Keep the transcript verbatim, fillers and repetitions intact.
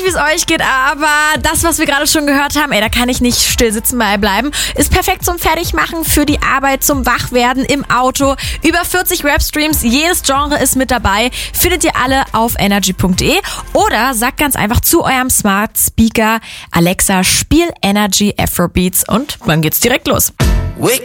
wie es euch geht, aber das, was wir gerade schon gehört haben, ey, da kann ich nicht still sitzen bei bleiben. Ist perfekt zum Fertigmachen, für die Arbeit, zum Wachwerden im Auto. Über vierzig Rap-Streams, jedes Genre ist mit dabei. Findet ihr alle auf energy punkt de oder sagt ganz einfach zu eurem Smart Speaker: Alexa, spiel Energy Afrobeats, und dann geht's direkt los. Wake